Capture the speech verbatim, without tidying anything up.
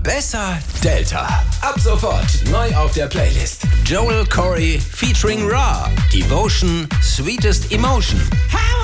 besser Delta. Ab sofort neu auf der Playlist. Joel Corey featuring Ra. Devotion, Sweetest Emotion. How